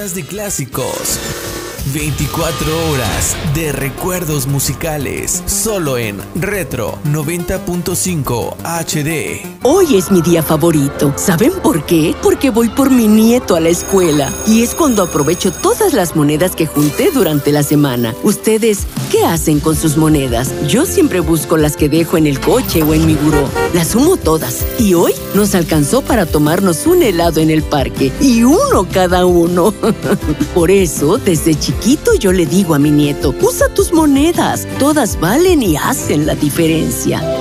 De clásicos. 24 horas de recuerdos musicales, solo en Retro 90.5 HD. Hoy es mi día favorito. ¿Saben por qué? Porque voy por mi nieto a la escuela. Y es cuando aprovecho todas las monedas que junté durante la semana. ¿Ustedes qué hacen con sus monedas? Yo siempre busco las que dejo en el coche o en mi buró. Las sumo todas. Y hoy nos alcanzó para tomarnos un helado en el parque. Y uno cada uno. Por eso, desde chiquito yo le digo a mi nieto, usa tus monedas. Todas valen y hacen la diferencia.